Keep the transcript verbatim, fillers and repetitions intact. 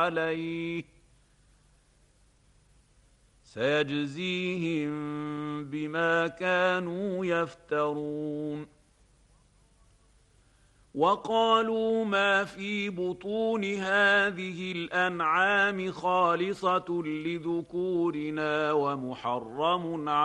عليه سيجزيهم بما كانوا يفترون. وقالوا ما في بطون هذه الأنعام خالصة لذكورنا ومحرم